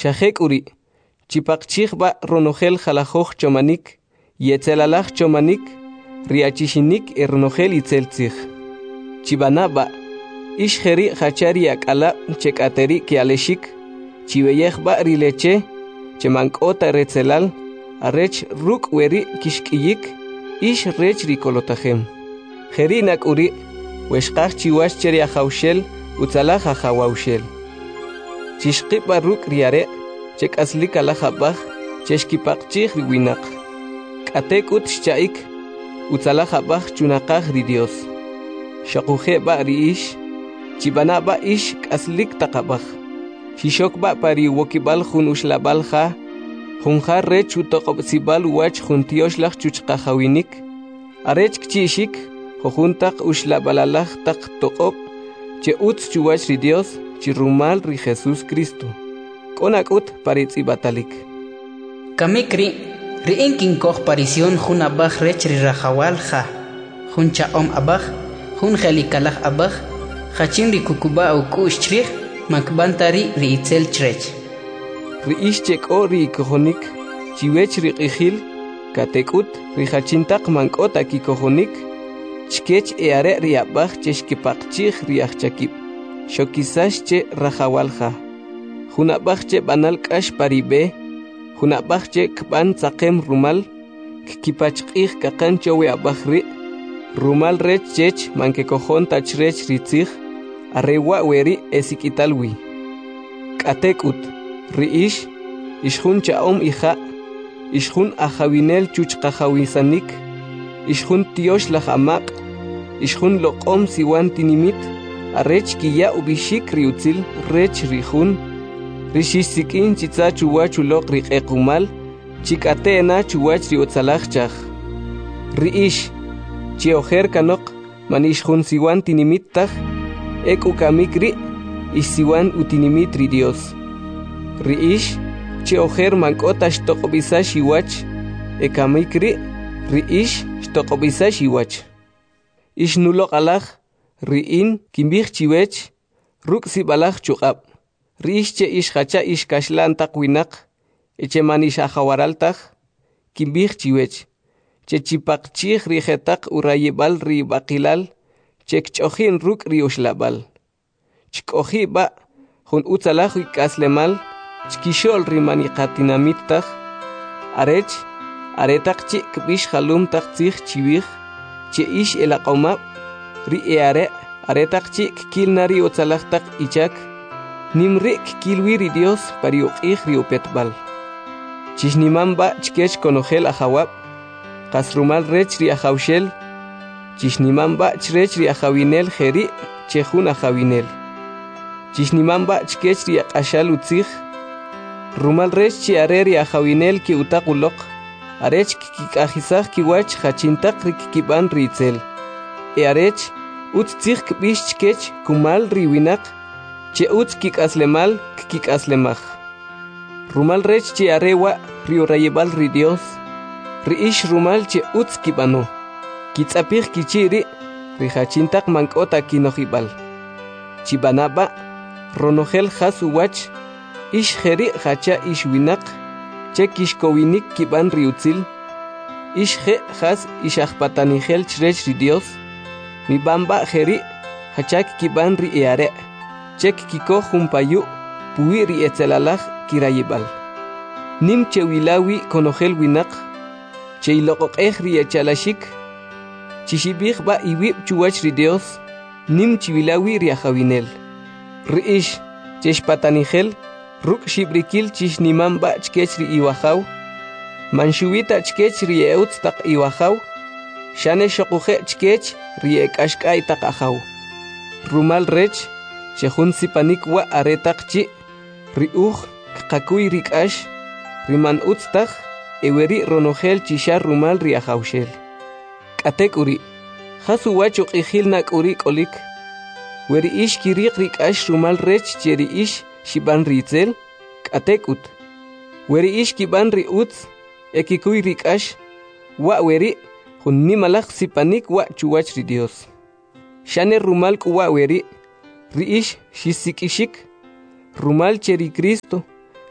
Shahek uri, chipakchik ba ronogel jalajoj chomanik, yetzelalaj chomanik, riachishinik ronogel itzeltzig. Chibana ba, ishgeri hachari akala chekateri kialeshik, chibeyej ba rileche, chemankota retzelal, arech ruk weri kishkiyik, ish rech rikolotajem. Gerinak uri, weshkaj chiwash cheria jaushel, utzalaj ajawaushel. Chishkipa ruk riare, chek aslik alajabaj, cheshkipakchik riwinak. Katek ut shchaik, utzalajabaj chunakaj ri Dios. Shakuje ba riish, chibana ba ish aslik takabaj. Shishok ba pari wokibal jun ushlabalja, junja rech utokobsibal wach juntioslaj chuchkajawinik. Arech kchishik, jojuntak ushlabalalaj tak tokob, che utz chuwach ri Dios, chirumal ri Jesús Cristo. Konakut paritzibatalik. Kamikri, ri inkin koj parisión jun abaj rech ri rajawal ja. Jun chaom abaj, jun jelikalaj abaj, jachin ri kukuba au kush chrij, makbantari ri itzel chrech. Ri ishchek o ri kojonik, chiwech ri qijil, katekut ri jachintak mankota ki kojonik, chkech eare ri abaj cheshkipakchij ri achchakib, shokisash che rajawalja. Jun abaj che banal kash paribe, jun abaj che kban tzakem rumal, kipachqij kakan chowe abaj ri, rumal rech chech manke kojon tachrech ritzig, arrewa weri esikitalwi. Katekut, ri ishjun chaom ija, ishjun ajawinel chuchkajawisanik, ishjun tiosh lajamak, ishjun loqom siwan tinimit, arrech kiya ubishik riutzil rech rijun, rishisikin chitza chuwach ulok riqekumal, chikatena chuwach riutzalajchaj. Riish, chiojer kanok, manishjun siwan tinimittaj, ek ukamikri, isiwan utinimit ri Dios. Riish, chiojer mankota shtokobisa shiwach, ekamikri, riish shtokobisa shiwach. Ish nulok alaj, riin kimbij chiwech, ruk sibalaj chukab. Riish che ish hacha ish kashlan takwinak, eche manish ajawaraltaj, kimbij chiwech. Che chipakchij rijetak urayebal ri bakilal, che kchojin ruk ri ushlabal. Chkoji ba, jun utzalaj ikaslemal, chkishol ri maniqatinamitaj, arech, aretak chi kbish halum tak tzij chiwij, che ish elaqomab, ri eare, aretak chi kilnari utzalaj tak ichak, nimri kilwi ri Dios pari uqij ri upetbal. Chishniman ba chkech konogel ajawab, kasrumal rech ri ajawshel, chishniman ba chrech ri ajawinel jeri, chejun ajawinel. Chishniman ba chkech ri aqashal utzij, rumal rech chi are ri ajawinel ki utakulok, arech kikajizaj kiwach jachintak ri kikiban ri itzel. E arech, utz tzij kbish chkech kumal ri winak, che utz kikaslemal kikaslemaj. Rumal rech chi arewa ri urayebal ri Dios, ri ish rumal che utz kibano, kitzapij kichiri, ri jachintak mankota kinojibal. Chibanaba, ronogel jas uwach, ish jeri hacha ish winak, che kishkowinik kiban ri utzil, ish je jas ish ajpatanigel chrech ri Dios, mi bamba jeri hachak kiban ri eare, chek kiko jumpayu, puwi ri etzelalaj kirayibal. Nim che wilawi konogel winak, che ilokokej ri echalashik, chishibij ba iwib chuwach ri Dios, nim chiwilawi ri ajawinel. Riish, cheshpatanigel, ruk shibrikil chishniman ba chkech ri iwajaw, manshuwita chkech ri eutz tak iwajaw, shane shokuje chkech ri ekashkay tak ajaw. Rumal rech, chejun sipanik wa aretak chi, ri uj kakuy ri kash, riman utztak, eweri ronogel chisha rumal ri ajawshel. Katek uri, jasu wacho qijil nak uri kolik, weri ish kiriq ri kash rumal rech cheri ish shiban ri itzel, katek ut. Weri ish kiban ri utz, ekikuy ri kash, wa weri, jun nimalaj sipanik wa chuwach ri Dios. Shane rumal kuwa weri, ri ish shisikishik, rumal cheri Cristo,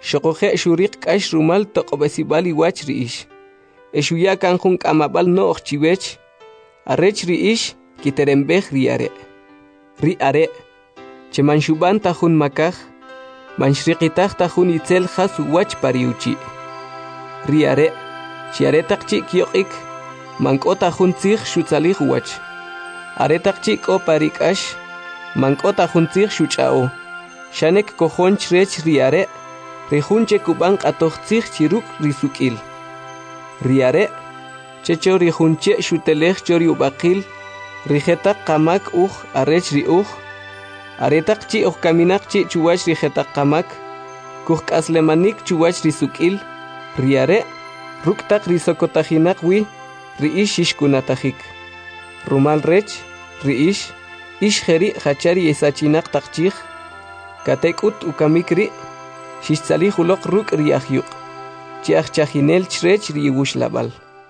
Xoqoje shuriq k'ax rumal toq'ob'esib'al iwach ri'ix. Exuya kan jun k'amab'al no'j chiwech. Arrech ri'ix kiterembej ri'are'. Ri'are' che manxub'an ta jun makaj. Manxriqitaj ta jun itzel jas uwach pariuchi'. Ri'are' xiaretaq chi' kyoq'ik. Mank'ota jun tzij xutzalij uwach. Aretaq chi' k'o parik'ax. Mank'ota jun tzij xuch'a'o. Xanek kojon chrech ri'are'. Rijunche kub'an q'atoj tzij chiruk' risuk'il. Ri'are' checho rijunche xutelej chori ub'aqil. Rijetaq qamak uj arrech ri'uj. Aretaq chi' uj kaminaq chi' chuwach rijetaq qamak. Kuj k'aslemanik chuwach risuk'il. Ri'are' ruk'taq risokotajinaq wi ri'ix xixkunatajik. Rumal rech ri'ix ix jeri' jachari esachinaq taq chij. Katek'ut ukamik ri' xixtzalij uloq ruk' ri'ajyuq. Chi ajchajinel chrech ri'iwuxlab'al.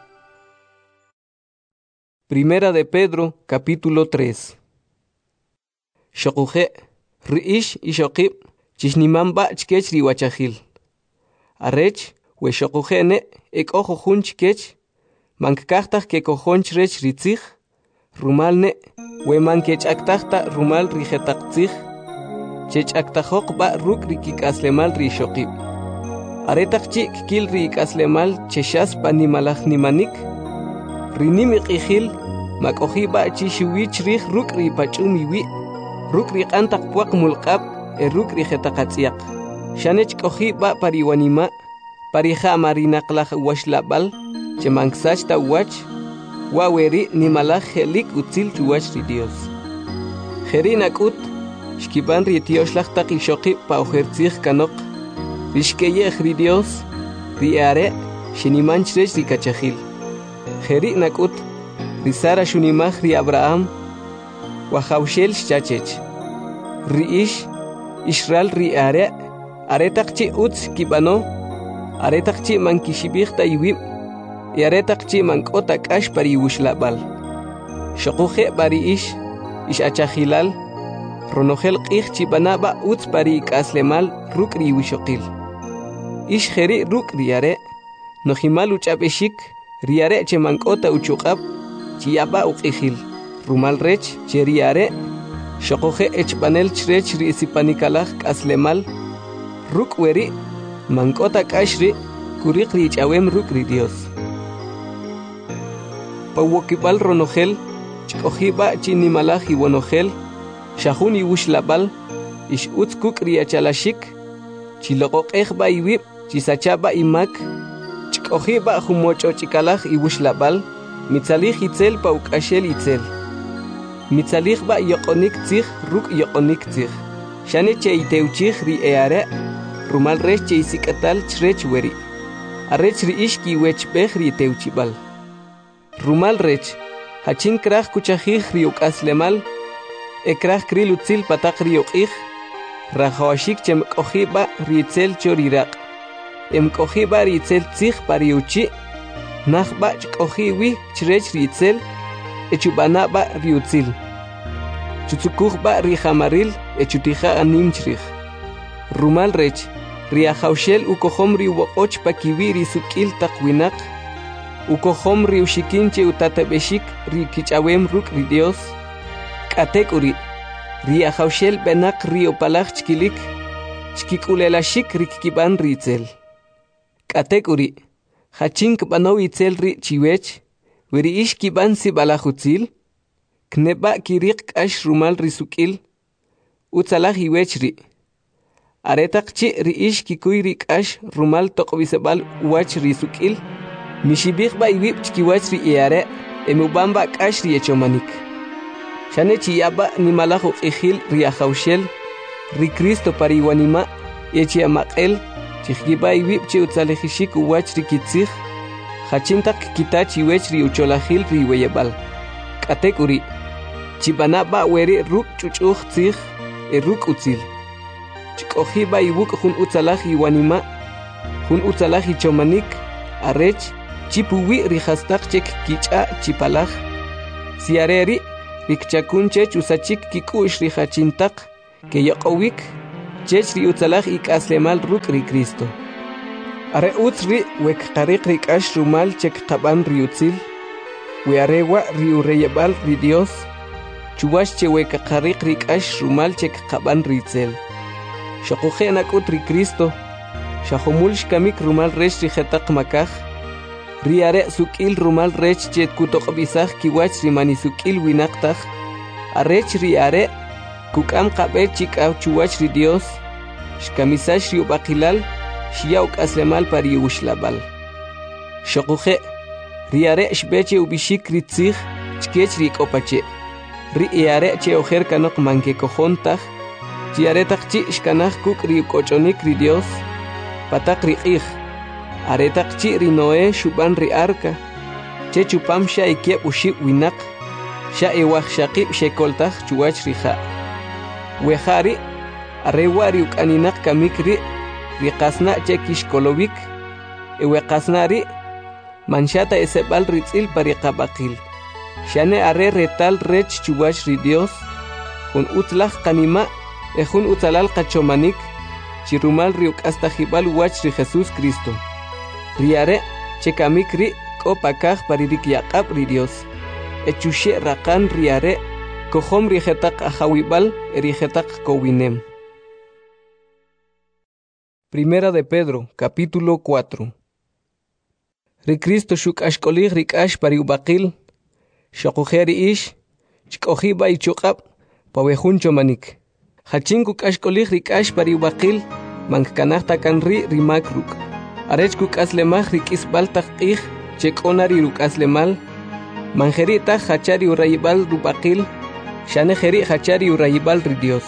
Primera de Pedro, capítulo 3. Xoquje, ri'ix ixoqib, chixnimanba' chkech riwachajil. Arrech, we xoqujene, ek'ojo jun chkech, mankajtaj ke kojon chrech ritzij, rumalne, we mankech'aktajta rumal rijetaq tzij, chech'aktajoq ba' ruk' rikik'aslemal rixoqib. Aretaq chi' kikil riik'aslemal chexas pa nimalaj nimanik, rinim iq'ijil, mak'oji ba' chi xiwi chrij ruk' ripach'um iwi', ruk' riq'antaq puaq mulq'ab' ruk' rijetaq atz'yaq. Xanech k'oji ba' pariwanima', parija marinaqlaj uwaxlab'al, che manksach ta uwach, wa weri nimalaj jelik utzil chuwach ri Dios. Jeri nak'ut, xkiban ri tioxlaj taq ixoqib pa ujertzij kanoq, rixkeyej ri Dios, ri'are' xiniman chrech rikachajil. Jeri nak'ut, ri Sara xunimaj ri Abraham, wajawxel xchachech. Ri'ix, ixral ri'are', aretaq chi' utz kib'ano, aretaq chi' mankixib'ij ta iwib', aretaq chi' mank'ota k'ax pariwuxlab'al. Xoquje bari'ix, ixachajilal, ronojel q'ij chib'anaba' utz parik'aslemal ruk' riwixoqil. Ix jeri' ruk' ri'are', nojimal uch'ab'exik, ri'are' che mank'ota uchuq'ab', chiyaba' uq'ijil. Rumal rech che ri'are', xoquje echb'anel chrech ri'sipanikalaj k'aslemal, ruk' weri' mank'ota k'ax ri' kuriq ri'ch'awem ruk' ri Dios. Pawokib'al ronojel, chk'ojiba' chi nimalaj iwonojel, xajun iwuxlab'al, ix utz kuk' ri'achalaxik, chiloqoq'ejba' iwib' chisachaba' imak, chk'ojiba' jumoch'och'ikalaj iwuxlab'al, mitzalij itzel pa uk'axel itzel. Mitzalijba' yoq'onik tzij ruk' yoq'onik tzij. Xane che itewchij ri'are', rumal rech che isik'atal chrech weri'. Arrech ri'ix kiwechb'ej ri'tewchib'al. Rumal rech, hachin kraj kuchajij ri'uk'aslemal, ekraj kril utzil pataq ri'uq'ij, rajawaxik che mk'ojiba' ri'itzel cho riraq'. Emk'ojiba' ri'itzel tzij pa ri'uchi', najba' chk'oji wi chrech ri'itzel, echub'anaba' ri'utzil. Chutzukujba' ri'jamaril, echutija' anim chrij. Rumal rech, ri'ajawxel ukojom ri'woq'och pa kiwi risuk'il taq winaq, ukojom ri'uxikin che utatab'exik ri'kich'awem ruk' ri Dios, k'atek uri', ri'ajawxel b'enaq ri'opalaj chkilik, chkik'ulelaxik rikkib'an ri'itzel. K'atek uri', hachin kb'anow itzel ri' chiwech, weri'ix kib'an sib'alaj utzil, kneba' kiriq k'ax rumal risuk'il, utzalaj iwech ri'. Aretaq chi' ri'ix kikuy ri k'ax rumal toq'b'iseb'al uwach risuk'il, mixib'ijba' iwib' chkiwach ri'are', emub'anba' k'ax ri'echomanik. Xane chiyaba' nimalaj uq'ijil ri'ajawxel, ri Cristo pariwanima', echiamaq'el, chijkiba' iwib' che utzalejixik uwach rikitzij, hachintaq kitach iwech ri'ucholajil ri'weyeb'al. K'atek uri', chib'anaba' weri' ruk' ch'uch'uj tzij, ruk' utzil. Chk'ojiba' iwuk' jun utzalaj iwanima', jun utzalaj ichomanik, arrech, chipuwi' rijastaq chek kich'a chipalaj. Siare ri' rikchakun chech usachik kik'u'x rijachintaq, keyoq'owik, chech ri utzalaj ik'aslemal ruk' ri Cristo. Are utz ri wek qariq ri k'ax rumal chek qaban ri utzil, we are wa ri ureyebal ri Dios, chuwash che wek qariq ri k'ax rumal chek qaban ri itzel. Shaquje nak'ut ri Cristo, shajumul shkamik rumal rech ri jetaq makaj, ri are suk'il rumal rech chet kutoqbisaj kiwach ri mani suk'il winaqtaj, arech ri are kuk'am qab'e chik'aw chuwach ri Dios, shkamisash ri ub'aqilal, shiyaw k'aslemal pari uxlabal. Shaquje ri are xbeche ubishik ri tzij chkech ri k'opache, ri are che ojer kanok manke kojontaj, chi are taqchi shkanaj kuk ri uk'ochonik ri Dios, patak ri q'ij, are taqchi ri Noé shuban ri arca, che chupam xa ikieb uxib winaq, xa ewaj shaqib shekoltaj chuwach ri ja'. Wejari, are wa ri uk'aninak kamik ri qasna che kixkolowik, ewe qasna ri manchata esebal ri tz'il pari qab'aqil. Xane are retal rech chuwach ri Dios, jun utzlaj qanima jun utzalal qachomanik, chirumal ri uk'astajibal wach ri Jesús Cristo. Ri are che kamik ri k'opakaj pari rik yaq'ab ri Dios. Echuxe raqan ri are kohom ri jetaq ajawibal ri jetaq kowinem. Primera de Pedro, capítulo 4. Ri Cristo shuk'ashk'olij ri k'ax pari ub'aqil, shaquje ri ix, chk'ojiba ichuq'ab pawejun chomanik. Hachin kuk'ashk'olij ri k'ax pari ub'aqil, mankanaj takan ri mak ruk'. Arech kuk'aslemaj ri k'isbal taq q'ij che k'ona ri ruk'aslemal, manjeri taj hachari urayibal rub'aqil, xane jeri hachari urayibal ri Dios.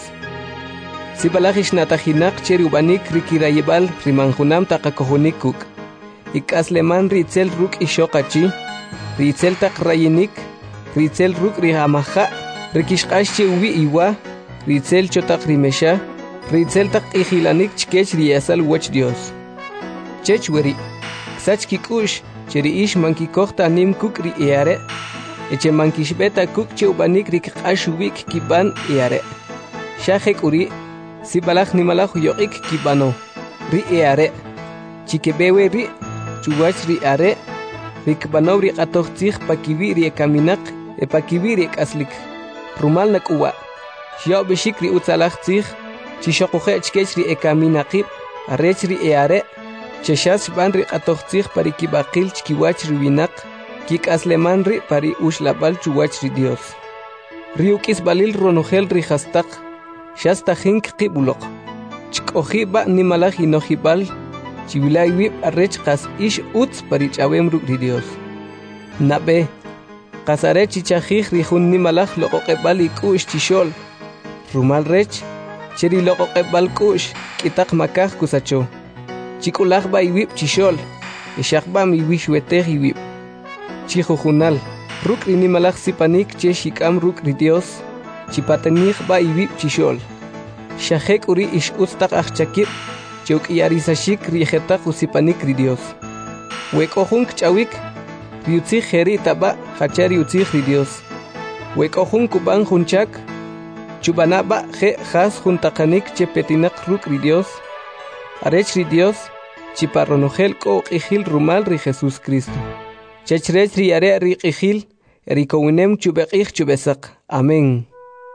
Sibalaj ixnatajinaq che ri ub'anik ri kirayibal ri manjunam taqakojunik kuk'. Ik'asleman ri itzel ruk' ixoqachi, ri itzel taq rayinik, ri itzel ruk' ri hamaja', ri kixq'ax che uwi iwa, ri itzel chotaq ri mexa, ri itzel taq ijilanik chkech ri yasal wach Dios. Chech weri, ksach kik'ux che ri ix mankikoj tanim kuk' ri eare, eche mankixbeta kuk' che ub'anik ri kq'ax uwik kiban eare. Xa jek'uri, sibalaj nimalaj uyoq'ik kibano, ri eare, chikebewe ri chuwach ri are, ri kbanow ri q'atoj tzij pakiwi ri ekaminaq pakiwi ri ek'aslik. Rumal nak'uwa, xyaw bixik ri utzalaj tzij, chixoquje chkech ri ekaminaqib, arech ri eare, chexas xb'an ri q'atoj tzij pari kib'aqil chkiwach ri winaq, kik'asleman ri pari uxlab'al chuwach ri Dios. Ri uk'isbalil ronojel ri jastaq, xastajin kqib uloq, chk'ojiba nimalaj inojibal, chiwilay wib arech qas ix utz pari ch'awem ruk' ri Dios. Nab'e, qas arech chichajij ri jun nimalaj loq'oqeb'al ik'u'x chixol, rumal rech che ri loq'oqeb'al k'u'x k'itaq makaj kusacho. Chik'ulaj ba iwib chixol, ixaqb'am iwixwetej iwib. Chijujunal, ruk' ri nimalaj sipanik che xik'am ruk' ri Dios, chipatenij ba iwib chixol. Xajek uri ix utz taq ajchakib, che uk'yarisashik ri jetaq usipanik ri Dios. Wek'ojun kch'awik, ri utzij jeri taba hacha ri utzij ri Dios. Wek'ojun kub'an junchak, chubanaba je jas juntaqanik che petinaq ruk' ri Dios. Arech ri Dios, chiparronojel k'o q'ijil rumal ri Jesús Cristo. Chechrech ri are ri q'ijil, ri kowinem chubeq'ij chubesaq. Amén.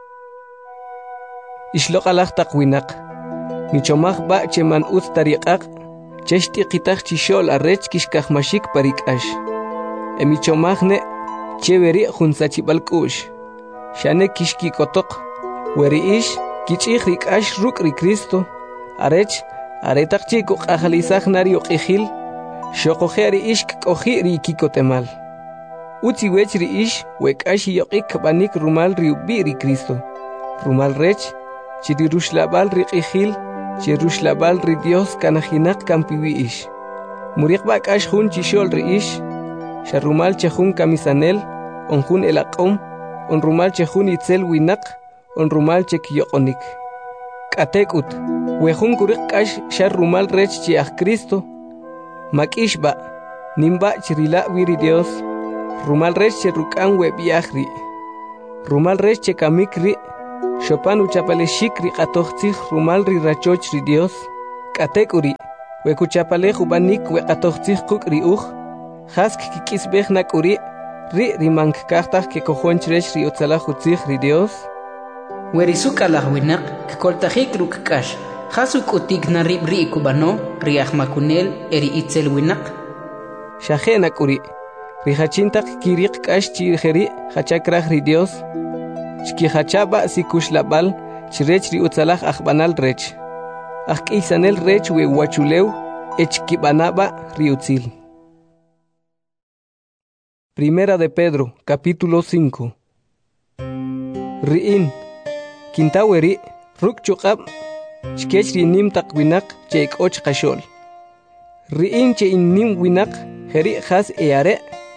Ixloq'alaj taq winaq, michomaj ba che man utz tariq'aq, che xt'iqitaj chixol arech kixkajmaxik pari k'ax. Michomaj ne, che weri jun sachib'al k'u'x, xane kixkikotoq, weri ix kich'ij ri k'ax ruk' ri Cristo, arech aretaq chi kuq'ajalisaj na ri uq'ijil, xoqoje ri ix k'oji ri kikotemal. Utzi wech ri ix wek'ax iyoq'ik kb'anik rumal ri ub'i ri Cristo, rumal rech chi ri ruxlab'al ri q'ijil, chi ruxlab'al ri Dios kanajinaq kampiwi ix. Muriqba k'ax jun chixol ri ix, xa rumal che jun kamisanel, on jun elaq'om, on rumal che jun itzel winaq, on rumal che kiyoq'onik. K'atek'ut, wejun kuriq k'ax xa rumal rech chi aj Cristo, mak'ixba, nimba chirila wiri Dios, rumal rech che ruk'an web'yaj ri. Rumal rech che kamik ri, Shopan uchapale shikri qatoqtij rumal ri rachoch ri Dios. Katekuri, wekuchapale jubanik wekatoqtij kukri uj. Hask kikisbej nakuri, ri mank kartaj ke kojonchresh ri utzalaj utzij ri Dios. Werisuka lahwinak, koltajik rukkash. Hasuk utik narib ri kubano, ri ahmakunel, eri itzel winak. Shaje nakuri, ri hachintak kirik kash chirjeri, hachakraj ri Dios. Chki hachaba sikush labal, chirech ri utzalaj ahbanal rech. Isanel rech we wachuleu, echkibanaba ri utzil. Primera de Pedro, capítulo 5. Ri'in, kintaweri, ruk chukab, chkech rinim takwinak, cheik och kashol. Ri'in che innim winak, heri has eare.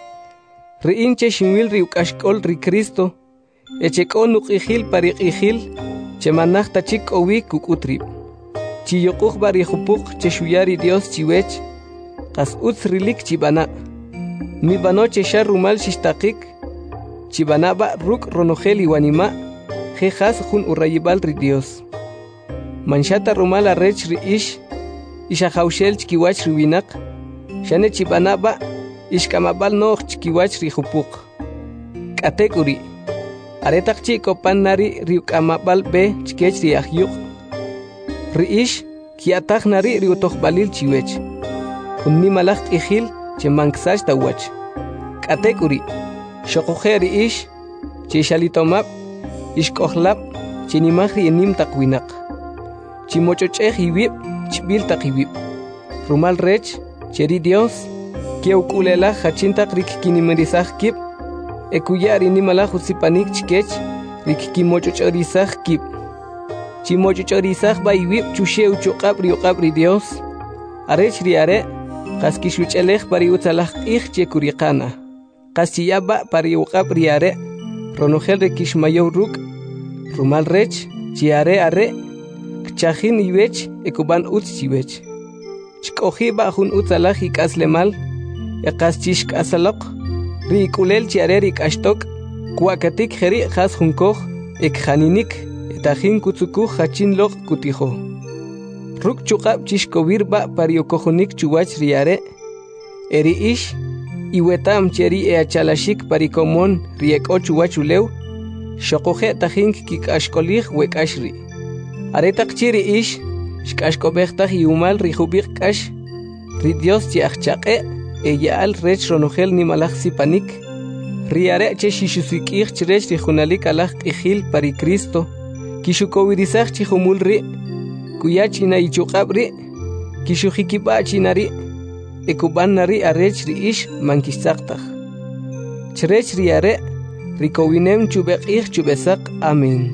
Ri'in che shimwil ri ukashkol ri Cristo, echekon ukihil parik ihil, che manach tachik owi kukutrib. Chiyokuk bari hupuk che shuyari Dios chiwech, kas utzrilik chibana. Mi banoche sharumal shishtakik, chibanaba ruk ronogel iwanima, jejas jun urayibal ri Dios. Manchata rumal arrech ri ish, ishahaushel chkiwach ri winak, shane chibanaba, ishkamabal noh chkiwach ri hupuk. Katekuri, aretak chiko pan nari ri ukamabal be chkech ri ahyuk. Ri ish, kiatak nari ri utohbalil chiwech. Unni malach ihil, che manksach tawach. Katekuri, shokujeri ish, che shalitomab, ishkohlab, che nimahri enim takwinak. Chimochochej iwib, chbil takiwib. Rumal rech, cheri Dios, kieukulela hachintak rikikinimerizaj kib, ekuyari nimalaj usipanik chkech, rikikimochochorizaj kib. Chimochochorizaj ba iwib chusheu chokab ri Dios, arech riare, Kaskishuchelej pari utzalaj ij chekurikana. Kastiyaba pari uqab riare, ronogel rekishmayow ruk, rumal rech, chiare are, kchajin iwech, ekuban utz chiwech. Chkojiba jun utzalaj ikaslemal, ekastishk asalok, ri ikulel chiare rikashtok, kuakatik jeri jas junkoj, ekjaninik, etajin kutsukuj hachin lok kutijo. Ruk chukab chishkowirba pariokojonik chuwach riare, eri ish, iwetam cheri eachalashik parikomon rieko chuwachuleu, shokoje tajink kikashkolij wekashri. Aretak chiri ish, shkashkobejtaj iumal rijubik kash, ri Dios chiachchaqe, eyaal rech ronogel nimalaj sipanik, riare che shishusikij chirech rijunalik alaj ihil pari Cristo, kishukowirizaj chihumul ri, Kuyachina ichukabri, kishujikiba chinari, ekubanari arech ri ish mankistaktaj. Chrech riare, rikowinem chubekij chubesak, amen.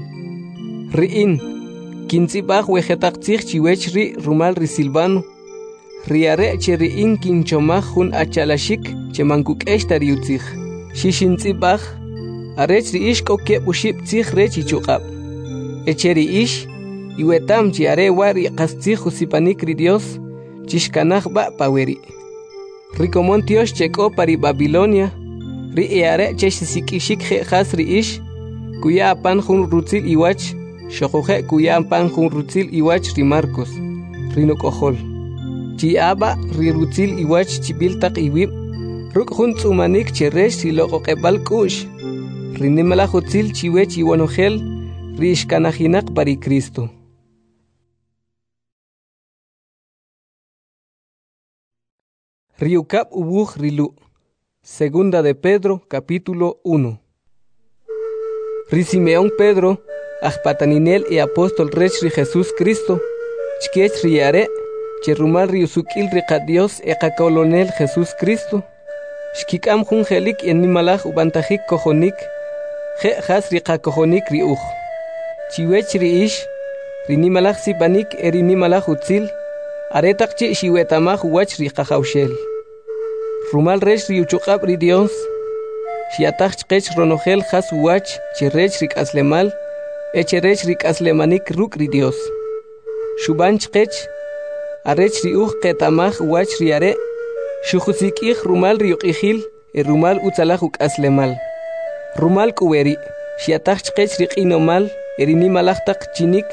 Riin, kintzibaj wejetaktzij chiwech ri rumal ri silvano, riare che riin kinchomaj jun achalashik che mankukesh tariutzij. Shishintzibaj, arech ri ish kokeb ushib tzij rech ichukab. Echeri ish, Iwetam chiare wari qastzij usipanik ri Dios, chishkanaj ba paweri. Rikomon Dios cheko pari Babilonia, ri eare chesisikishik jejas ri ish, kuya apan jun rutzil iwach, shokuje kuya apan jun rutzil iwach ri Marcos, rinokojol. Chiaba ri rutzil iwach chibiltak iwib, ruk jun tzumanik cheresh si loqoqebal kush, rinimala jutzil chiwech iwanogel, ri ishkanajinak pari Cristo. Riukab ubuj rilu. Segunda de Pedro, capítulo 1. Simeón Pedro, ajpataninel y apóstol rech ri Jesús Cristo, chkech riare, cherumal riusukil riqa Dios eqakolonel Jesús Cristo, shkikam jun jelik en nimalaj ubantajik kojonik, je jas riqa kojonik riuj. Chiwech ri ish, rinimalaj sipanik erinimala utzil, aretak chi shiwetamaj wach riqajaushel. Rumal rech riuchukab ri Dios, shiataj chqech ronogel jas wach chirech rikaslemal, echerech rikaslemanik ruk ri Dios. Shuban chqech, arech riuj ketamaj wach riare, shujusikij rumal riuqijil, rumal utzalaj ukaslemal. Rumal kuweri, shiataj chqech riqinomal, erini malachtak chinik.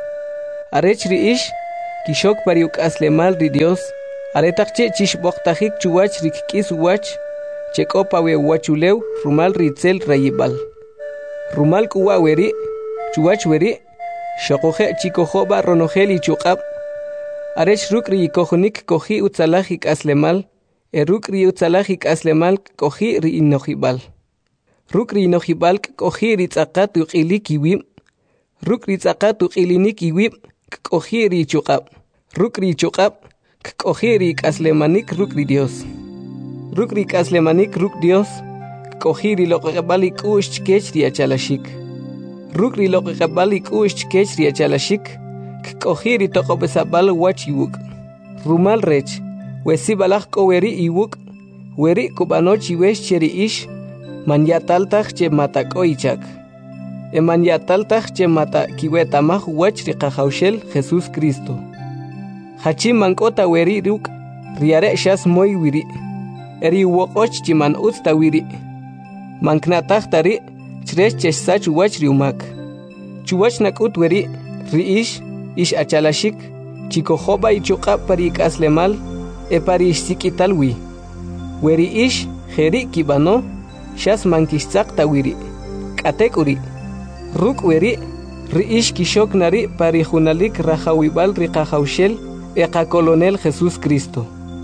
Arech riish kishok pariuk aslemal ri Dios. Aretakche chishboktajik chuwach rikkis wach. Chekopa we wachulew rumal ritzel rayibal. Rumal kuwa weri chuwach weri. Shokoje chikojoba ronojeli chukab. Arech rukri yikojonik koji utzalajik aslemal. Rukri utzalajik aslemal koji ri inojibal. Rukri inojibal koji ritzakat uqilik iwim. Rukri ritzakat uqilinik iwim koji ri chukab. Rukri chukab koji ri aslemanik rukri Dios. Rukri aslemanik ruk Dios koji ri loqabalik ush kech ri achalashik. Rukri loqabalik ush kech ri achalashik. Koji ri toqobesabal wach iwuk. Rumal rech wesibalaj koweri iwuk. Weri kubanoch iwesh cheri ish. Manyataltaj che matako ichak. Manyataltaj che mata kiwetamaj wach ri qajawshel Jesús Cristo. Hachi mankota weri ruk riare shas moy wiri. Eri woqoch chiman usta wiri. Manknataj tari chresh chesach wach riumak. Chuwach nakut weri riish ish achalashik chikojoba ichuqa parik aslemal parish sikitalwi. Weri ish jeri kibano shas mankishtzaq tawiri. Katekuri. Ruk weri riish kishok nari parijunalik rajawibal riqajawshel Eqa Colonel Jesús Cristo.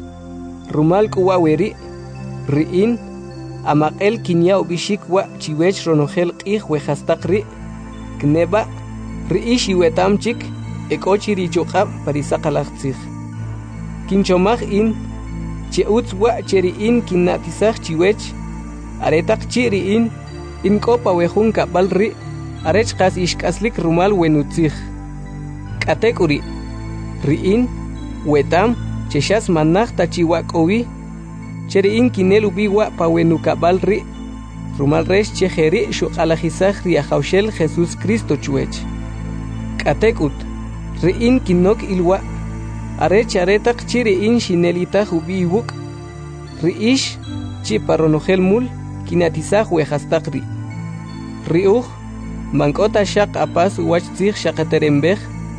Rumal kuwa weri riin amaqel kinyao bishik wa chiwech ronojel qih wejastaqri kneba riish iwetamchik ekochiri choqab parisaqalaqtzig. Kinchomaj in cheutz wa cheriin kinatisaj chiwech aretaq chiriin in kopa wejun kabalri arech qas ishkaslik rumal wenutzig. Katekuri riin wetam cheshas manaj tachiwakowi cheriin kinel ubiwa pawenukabalri rumal resh chejeri shuqalajisaj riajawshel Jesús Cristo chuech. Katekut riin kinok ilwa arech aretaq chiriin shinelitaj ubiwuk riish chiparonojel mul kinatisaj wejastaqri. Riuj mankota shaq apas wachtzig shaqaterembej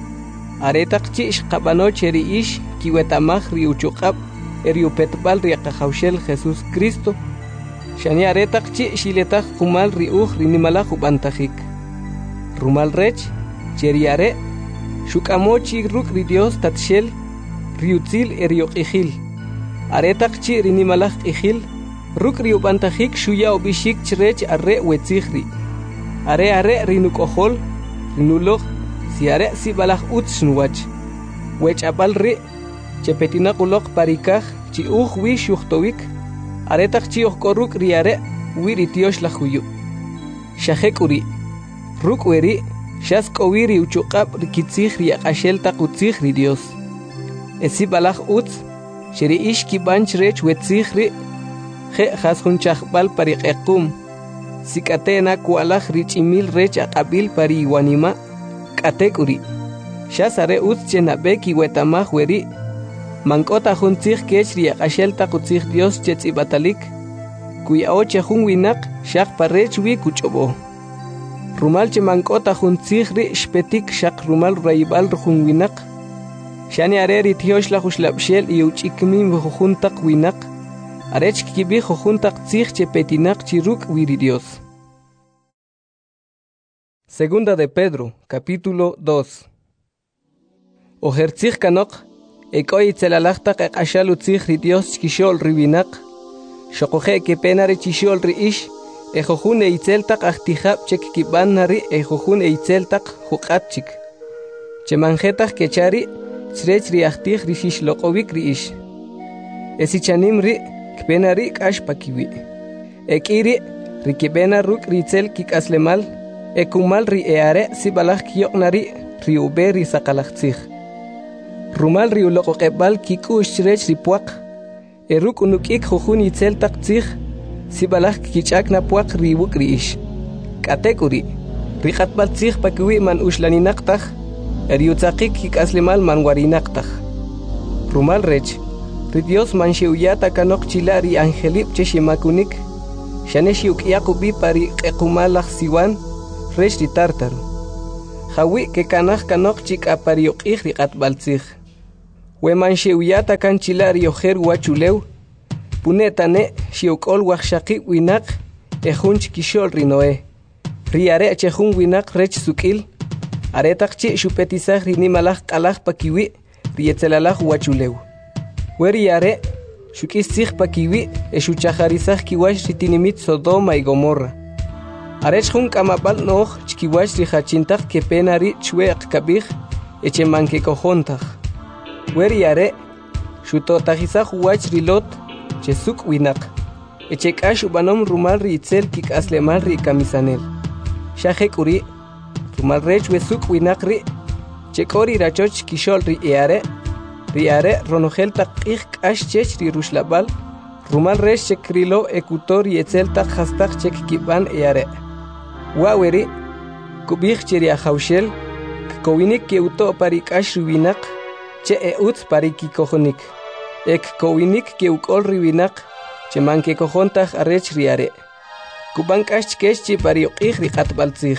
aretaq chish qabano cheriish kiwetamaj riuchuqab eriupetbal riaqajawshel Jesús Cristo shani aretaq chish iletaj qumal riuj rinimalaj ubantajik. Rumal rech cheriare shuk'amochi ruk ri Dios tatshel riutzil erioqijil aretaq chi rinimalaj qijil ruk riubantajik shuya obishik chrech arre wetzigri are rinukojol rinuloj si are si balaj utshnwach wechapal ri chepetinaqulok parikaj chi uj wi shuhtowik aretaq chi ojkoruk riare wiri tiosh lajuyu shajekuri ruk weri shas kowiri uchuqab rikitzig riaqashel taqutzig ri Dios esi balaj utz sheri ish kibanch rech wetzig ri je jasjunchajbal pariqequm sikatena kualaj richimil rech aqabil pariwanima katekuri shasare utz chenabeki wetamaj weri mankota juntzig kech riaqashel taqutzig Dios chetz'ibatalik kuyaoche jun winaq shaq parech wi kuch'obo rumal che mankota juntzig ri shpetik shaq rumal rayibal jun winaq shani are ritiosh la jushlabshel iuch'ikmin jujuntaq winaq arech kibi jujuntaq tzig chepetinaq chiruk wiri Dios. Segunda de Pedro, capítulo 2. Ojertzig kanok, ekoy tzelalajtaq eqashal utzig ri Dios chkishol riwinaq, shokoje kepenare chishol ri ish, ejojun eitzeltaq ahtijab chek kibanari ejojun eitzeltaq juqatchik. Chemanjetaq kechari, chrech ri ahtij ri shishloqowik ri ish. Esichanim ri kpenari kashpakiwi. Ekiri ri kipena ruk ritzel kikaslemal, ekumal ri eare si balaj kiyoknari ri ube ri sakalajtzig. Rumal ri uloqoqebal kikush chrech ri puaq, eruk unukik jujun itzel taqtzig, si balaj kichakna puaq ri wuk ri ish. Katekuri, ri qatbal tzig pakiwi man ushlaninaqtaj, eriutzaqik kikaslemal man warinaqtaj. Rumal rech, ri Dios man xiuyata kanok chila ri angelip cheshimakunik, shane xiukiakubi pari qequmalaj siwan, resh ri tártaro. Jawi que kanaj kanok chik apariyoq'ij riq'atb'altzij. Weman xewiyata kan chila riyojer wachulew. Punetane xiok'ol wajxaqib winaq ejun chikixol rinoe. Riare chejun winaq rech suk'il. Aretaq chi xupetisaj rinimalaj q'alaj pakiwi riyetzelalaj wachulew. Weriare xuk'istzij pakiwi exuchajarisaj kiwax ritinimit Sodoma y Gomorra. Arech jun k'amab'al no'oj chkiwax rijachintaq kepena ri chwe'q kab'ij echemanke kojontaj. Weriare xutotajisaj wach rilot chesuk winaq. Echek'ax ub'anom rumal ri'itzel kik'aslemal ri kamisanel. Xajek'uri rumal rech wesuk winaq ri chek'ori rachoch kixol riare ronojel taq q'ij k'ax chech ri ruxlab'al rumal rech chekrilo ekutor yetzel taq jastaq chek kib'an eare. Waweri kub'ij che ri ajawxel kowinik keuto pari k'ax ri winaq che utz pari kikojonik. Kowinik keuk'ol ri winaq che manke kojontaj arech riare. Kub'an k'ax chkex chi pari yoq'ij ri q'atb'altzij.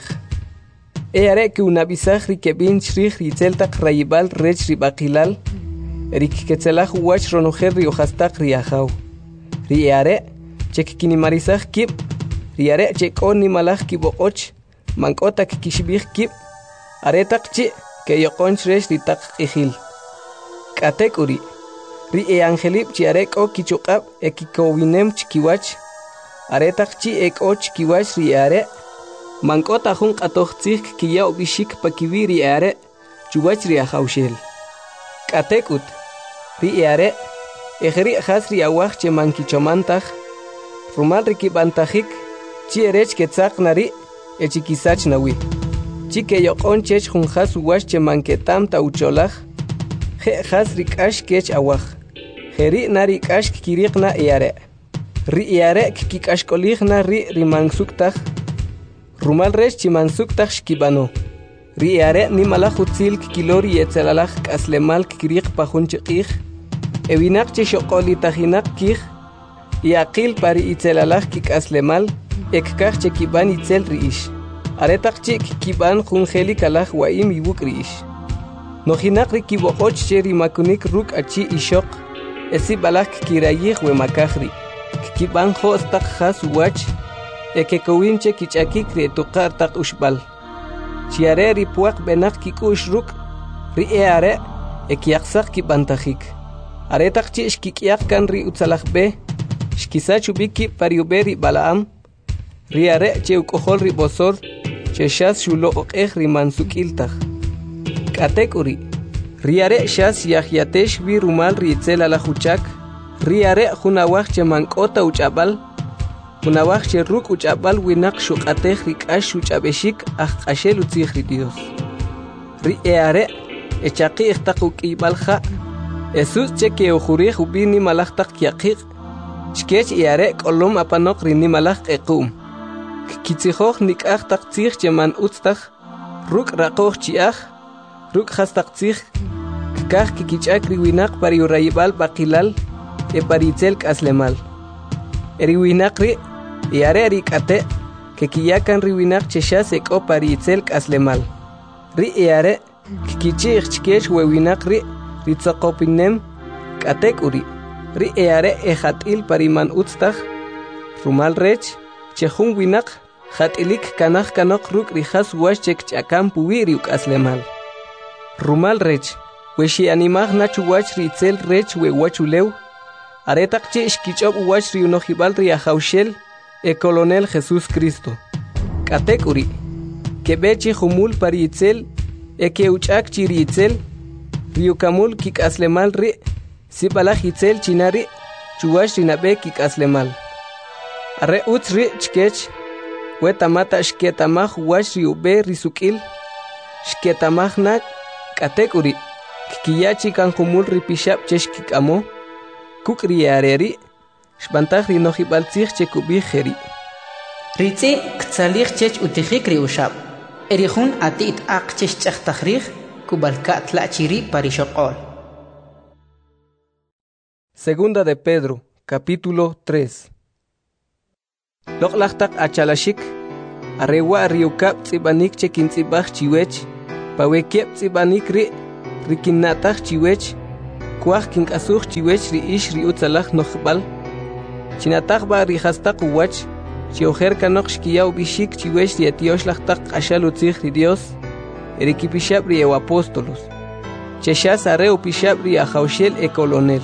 Eare kiunab'isaj ri keb'in chrij ritzel taq rayib'al rech ri b'aqilal rikiketzelaj wach ronojel ri ojastaq ri ajaw. Riare chek kinimarisaj kib' riare chek'o nimalaj kiboq'och mank'ota kikixb'ij kib' aretaq chi keyoqonch rech ri taq q'ijil. K'atek'uri ri angelib' chi are k'o kichuq'ab' kikowinem chkiwach aretaq chi k'o chkiwach riare mank'ota jun q'atoj tzij kiyaw b'ixik pakiwi riare chuwach ri ajawxel. K'atek'ut riare ejri jas ri awaj che mankichomantaj rumal rikib'antajik chi erech ketzaq nari echikisach nawi. Chi keyoq'on chech jun jas uwax che manketam ta ucholaj je jas ri k'ax kech awaj. Jeri na ri k'ax kikiriqna eare. Ri eare kikik'axk'olijna ri mansuktaj rumal rech chi mansuktaj xkib'ano. Ri eare nimalaj utzil kikilori yetzelalaj k'aslemal kikiriq pa jun chiq'ij ewinaq che xoq'olitajinaq kij yaqil pari itzelalaj kik'aslemal ekkaj che kib'an itzel ri'ix. Aretaq chi kikib'an jun jeli kalaj wa'im iwuk' ri'ix. Nojinaq ri kiboq'och che rimakunik ruk' achi ixoq esib'alaj kikirayij wemakaj ri. Kikib'an jo's taq jas uwach kekowin che kich'akik ri etuqar taq uxb'al. Chiare ri puwaq b'enaq kik'u'x ruk' ri eare kiyaqsaq kib'antajik. Aretaq chi xkik'yaq kan ri utzalaj b'e xkisach ub'ik kib' pari ub'e ri Balaam riare che uk'ojol ri b'osor che xas xuloq'ej ri mansuk'iltaj. K'atek'uri riare xas yajyatex b'i rumal ri itzel alaj uchak riare jun awaj che mank'ota uch'ab'al jun awaj che ruk' uch'ab'al winaq xuq'atej ri k'ax xuch'ab'exik aj q'axel utzij ri Dios. Ri eare echaqij taq uk'ib'al ja' Jesús che keujurij ub'i nimalaj taq kyaqiq chkech eare k'olom apanoq ri nimalaj q'equm. Kitzijoj nik'aj taq tzij che man utz taj ruk' raqoj chi'aj ruk' jas taq tzij kikaj kikich'ak ri winaq pari urayib'al b'aqilal pari itzel k'aslemal. Ri winaq ri eare ri k'ate kekiyakan ri winaq che xas k'o pari itzel k'aslemal. Ri eare kikich'ij chkech we winaq ri ritzoqopinem k'atek'uri ri eare jat'il pari man utz taj rumal rech che jun winaq jat'ilik kanaj kanoq ruk' ri jas wax che kch'akam puwi ri uk'aslemal. Rumal rech we xi'animaj na chuwach ri itzel rech we wachulew aretaq chi xkich'ob' uwach ri unojib'al ri ajawxel Colonel Jesús Cristo. K'atek'uri keb'e chi jumul pari itzel keuch'ak chi ri itzel ri ukamul kik'aslemal ri sib'alaj itzel chinari chuwach ri nab'e kik'aslemal. Are utz ri chkech we tamata xketamaj wach ri ub'e ri suk'il xketamaj na k'atek'uri kikiyachi kan jumul ri pixab' che xkik'amo kuk' ri eare ri xb'antaj ri nojib'al tzij che kub'ij jeri. Ritzi ktzalij chech utijik ri uxab' eri jun ati't aq che xch'ajtaj rij kubalka' tla' chiri pari xoq'ol. Segunda de Pedro, capítulo 3. Loq'laj taq achalaxik arewa' ri ukab' tz'ib'anik che kintz'ib'aj chiwech pawekiep tsibanik rikinnataj chiwech kuaj kinkasuj chiwech riish riutzalaj noqbal chinataj ba rihastaq uwach chiojer kanok xkiyaw bishik chiwech rietioxlajtaq q'axal utzij ri Dios erikipixab ri apóstolos chexas are upixab ri ajawxel colonel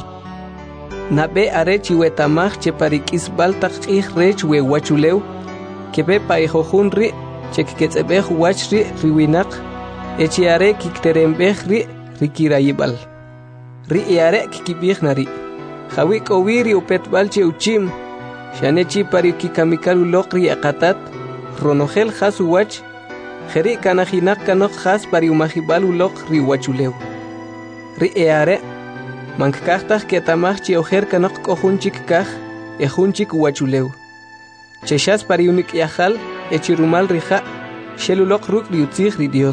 nabe are chiwetamaj cheparik'isbal taq q'ij rech we wachulew kebe paijojun ri chekketz'ebej wach ri riwinaq echiare kikterembej ri rikirayibal ri iare kikibij nari jawi k'owiri upetbal che uchim xanechi pari kikamikal uloq ri aqatat ronojel jas uwach jeri kanajinaq kanok jas pari umajibal uloq ri wachulew ri iare mankajtaj ketamaj chi ojer kanok k'ojunchik kaj ejunchik wachulew chexas pari unik'yajal echirumal rija xeluloq ruk' ri utzij ri Dios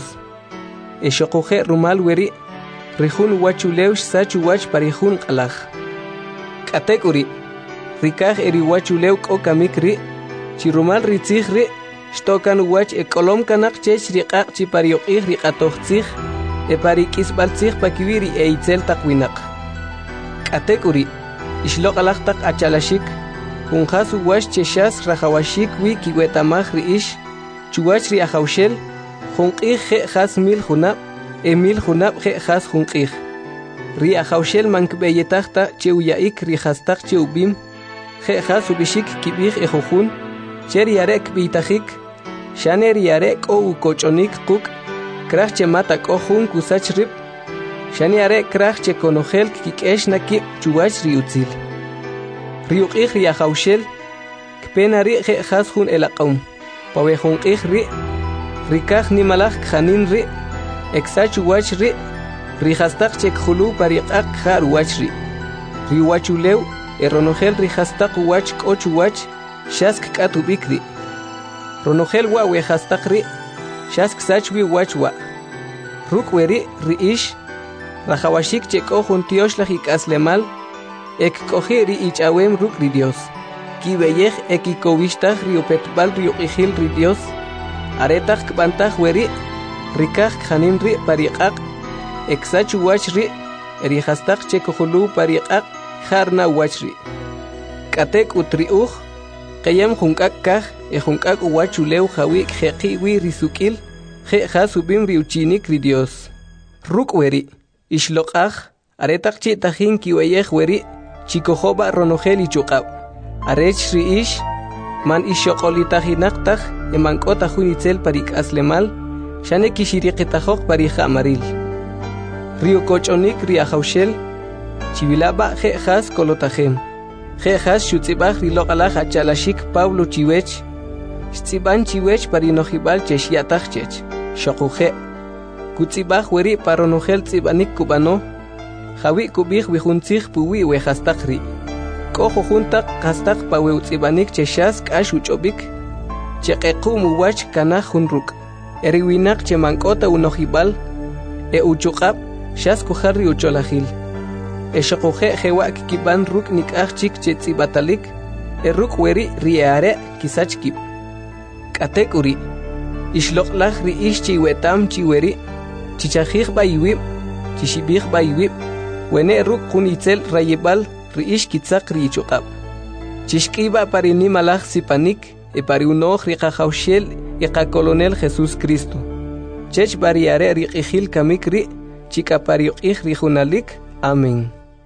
exoquje rumal weri rijun wachulew xsach uwach parijun q'alaj k'atek uri rikaj eri wachulew k'o kamik ri chirumal ritzij ri xtokan uwach ek'olom kanaq chech riq'aq chi parioq'ij riq'atoj tzij parik'isb'al tzij pakiwi ri eitzel taq winaq k'atek uri ixloq'alaj taq achalaxik junjas uwach chexas rajawashik wi kiwetamaj ri'ix chuwach ri ajawxel junq'ij je' jas mil junab mil junab je' jas junq'ij ri ajawxel mankb'eyetajta che uya'ik ri jastaq che ub'im je' jas ub'ixik kib'ij ejojun che ri are' kb'iytajik xane ri are' k'o ukoch'onik quk' kraj che mata k'o jun kusach rib' xane are' kraj che konojel kik'ex nakib' chuwach ri utzil ri uq'ij ri ajawxel kpena ri je' jas jun elaq'om pawe junq'ij ri rikaj nimalaj kjanin ri eksach uwach ri rijastaq che kjulu pariq'aq kjar uwach ri wachulew ronojel rijastaq uwach k'o chuwach xas kk'at ub'ik ri ronojel wa wejastaq ri xas ksach wi wach wa ruk' weri ri'ix rajawashik che k'o jun tioxlaj ik'aslemal ekk'oji ri ich'awem ruk' ri Dios kib'eyej ekikowixtaj ri upetb'al ri uq'ijil ri Dios aretaj kb'antaj weri rikaj kjanin ri pariq'aq eksach uwach ri rijastaq che kujulu pariq'aq jarna uwach ri k'atek ut ri uj qeyem junk'ak kaj junk'ak uwach ulew jawi kjeqi wi ri suk'il je' jas ub'im ri uchinik ri Dios ruk' weri ixloq'aj aretaq chi tajin kiweyej weri chikojoba ronojel ichuq'ab arech ri'ix man ixoq'olitajinaq taj emank'ota jun itzel parik'aslemal xane kixiriqitajoq parija amaril ri ukoch'onik ri ajawxel chivilaba je' jas kolotajem je' jas xutz'ib'aj ri loq'alaj achalaxik Pablo chiwech xtz'ib'an chiwech parinojib'al chexya'taj chech xoquje kutz'ib'aj weri paronojel tz'ib'anik kub'ano jawi kub'ij wijuntzij puwi wejastaq ri k'o jujun taq qastaq pawe utz'ib'anik chexas k'ax uch'ob'ik cheq'equm uwach kanaj jun ruk' eri winaq che mank'ota unojib'al uchuq'ab' xas kujar ri ucholajil xoquje jewa' kikib'an ruk' nik'aj chik che tz'ib'atalik ruk' weri ri are' kisach kib' k'atek uri ixloq'laj ri'ix che iwetam chi weri chichajij b'a iwib' chixib'ij b'a iwib' wene' ruk' jun itzel rayib'al ri'ix kitzaq ri ichuq'ab' chixk'iba pari nimalaj sipanik pari unoj ri qajawxel qakolonel Jesús Cristo chech pari are' ri q'ijil kamik ri chik'apari uq'ij ri junalik amén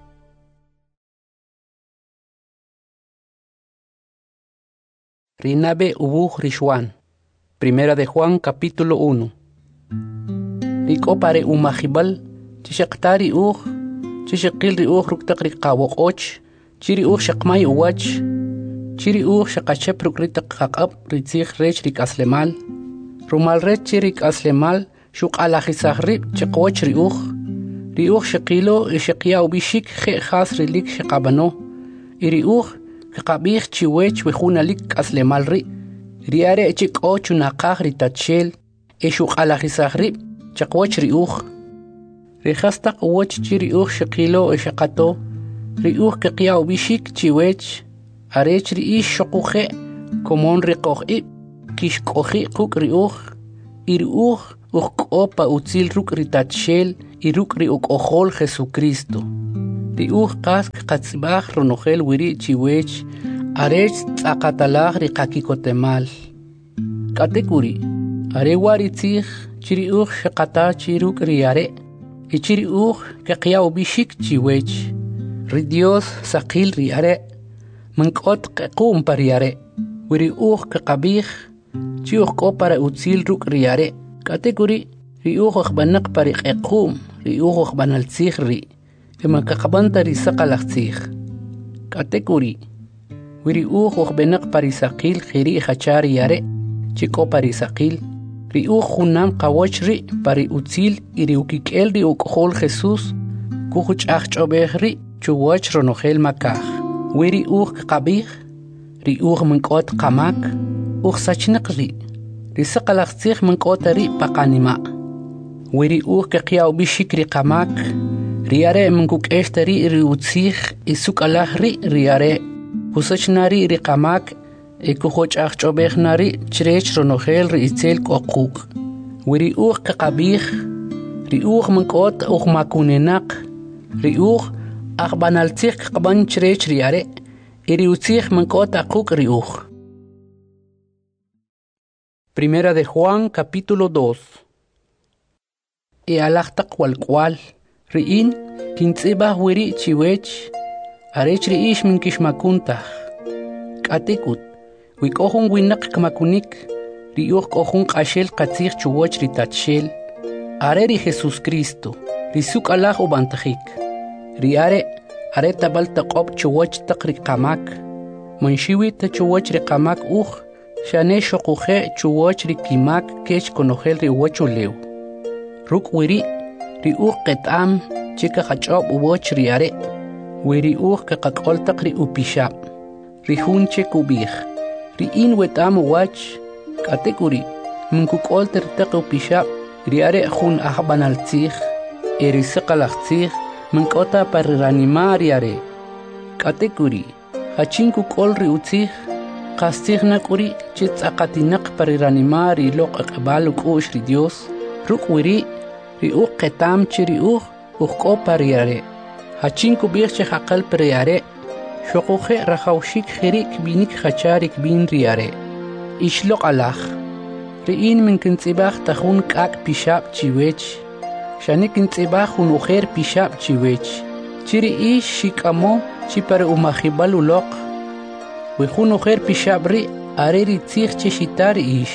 Rinabe ubuj Rishwan. Primera de Juan capítulo 1. Riko pare umajibal chishaqtari uj chishaqil ri uj ruktaq ri qawoq'och chiri uj shaqmay uwach chiri uj shaqachep rukritaq qaq'ab ritzij rech ri k'aslemal rumal rech chiri k'aslemal xuq'alajisaj rib' chiqwoch ri uj shaqilo shaqiyaw bishik je' jas rilik shaqabano y ri uj kaqab'ij chiwech wejunalik k'aslemal ri are' chik'o chunaqaj ri tachel xuq'alajisaj rib' chiqwoch ri uj ri jastaq uwach chi ri uj shaqilo shaqato ri uj qaqiyaw bishik chiwech arech ri ix xoquje komon ri qoj'ib kixk'oji quk' ri uj y ri uj opa utzil ruk ritachel y ruk ri ukojol Jesucristo. Ri kask katzibaj ronogel wiri chiwech arech tzakatalaj ri kakikotemal. Katekuri, are waritzich chiri shakata chiruk riare y chiri keqia ubishik chiwech. Ri Dios sakil riare mankot qequm pariare wiri kaqabij chi para utzil ruk riare. Katekuri ri khbanak pari qequm ri khbanaltzich ri ema kaqbanta ri saqalachtzich. Katekuri wiri khbenak pari sakil khiri khachari yare chiko pari sakil ri khunam qawoch ri pari utzil iri ukikel ri ukjol Jesus kuchuch achobeh ri chuwach ronogel makaj wiri qabih ri mankot qamak sachniq ri saqalachtzich mankot ri paqanima wiri keqiaw bishikri qamak riare mankuk eshtari ri utzich isukalaj ri are kusachnari ri qamak kuchuch achobeh nari chrech ronogel ri itzel qoquk wiri qabih ri mankot makunenak ri banaltzich qaban chrech riare iri utzich mankot aquk ri Primera de Juan, capítulo 2. Alachta kwal riin kintzibah wiri chiwech arech riish min kishmakuntah katikut wikohun winak kmakunik riuch kohun qashel qatzich chuwoch ritachel are ri Jesus Cristo risuk alah ubantajik riare are tabal taqob chuwoch taqri qamak manshiwi ta chuwoch ri qamak shane shoquhe chuwoch ri kimak kech konogel ri wochulew ruk wiri ri qetam chika qachob uwoch riare wiri qaqol taqri upishab ri hunche kubih ri in wetam wach katekuri munkukol tertaq upishab riare hun ahbanaltzich eri saqalachtzich munkota parranimar riare katekuri hachinku kol ri utzich qastich nakuri chitz aqatinak parranimar ri loq aqbal kush ri Dios ruk wiri ri qetam chiri ko pariare hachinku birche haqal pariare shoquhe rahawshik khirik binik khacharik bin riare ishloq alach riin min kintzibach tahun kak pishab chiwech shanik kintzibach un ujer pishab chiwech chiri ish shikamo chipare umahibal uloq we hun ujer pishab ri areri tzich chishitar ish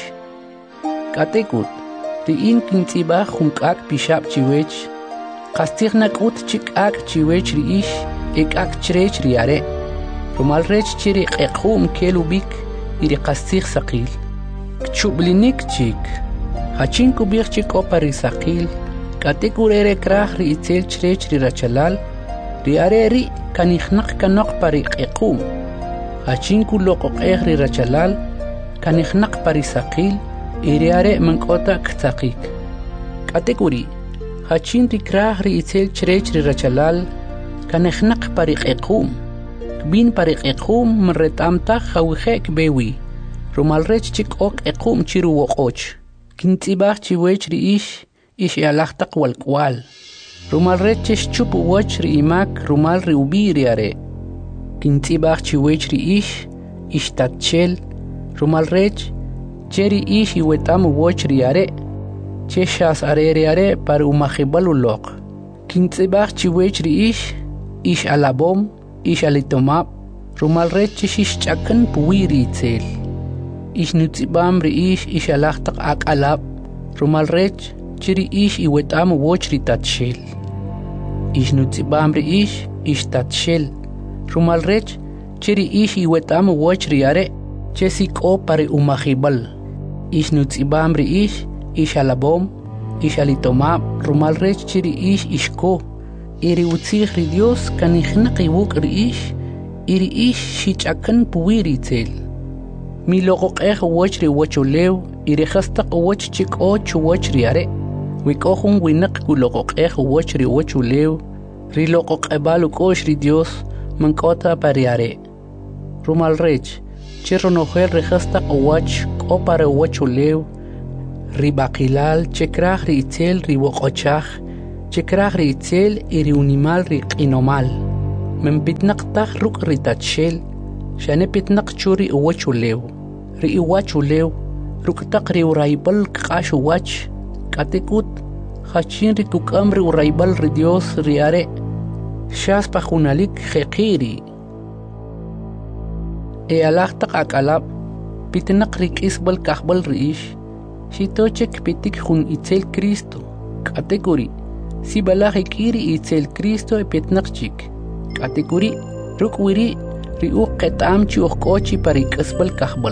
katekut riin kintzibach un kak pishab chiwech qastich nakut chik ak chiwech ri ish ak chrech riare rumal rech chiri qequm kelubik iri qastich saqil kchublinik chik hachinku bich chik opari saqil katekurere krah ri itzel chrech ri rachalal riare ri kanihnak kanok pari qequm hachinku loqoqeh ri rachalal kanihnak pari saqil iriare mankota ktsaqik katekuri hachin ri krah ri itzel chrech ri rachalal kanihnak pari qequm bin pariq equm mretam ta khawkhek bewi rumal rech chik ok equm chiru woqoch kintzibach chiwech ri ish alachta kwal rumal rech chup woch ri imak rumal ri ubiri are kintzibach chiwech ri ish tatchel rumal rech cheri ish iwetam woch ri are cheshas are par umahibal uloq kintzibach chiwech ri ish alabom ish alitomab rumal rech shish chakan puwiri itzel ish nutzibam ri ish alachtaq akalab rumal rech chiri ish iwetam woch ri tatshel ish nutzibam ri ish tatshel rumal rech chiri ish iwetam woch ri are chesiko pare umahibal ish nutzibam ri ish alabom ish alitomab rumal rech chiri ish ishko iri utzich ri Dios kanihnak iwuk ri iri shichakan puwiri itzel mi loqoqeh woch ri wochulew iri khastaq woch chik och woch ri are wikohun winak kuloqoqeh woch ri wochulew ri loqoqebal kosh ri Dios mankota pariare rumal rech chirronoher ri khastaq woch kopare wochulew ribaqilal chekraj ri itzel ri woqochaj chekraj ri itzel iri unimal ri qinomal men pitnaq taj ruk ri tachel shane pitnaq churi uwachulew ri iwachulew ruk taq ri uraybal qash uwach katikut hachin ri kukam ri uraybal ri Dios ri are shas pa junalik jeqiri e alaq taq akalab pitnaq ri kisbal kahbal ri ish shitochek pitik jun itzel Cristo kategori si balaj ikiri itzel Cristo e pitnaq chik kategori ruk wiri ri uqetam chi uqochi pari kisbal kahbal